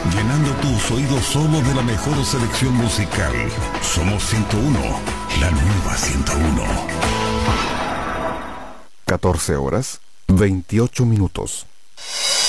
llenando tus oídos solo de la mejor selección musical. Somos 101, la nueva 101. 14 horas, 28 minutos.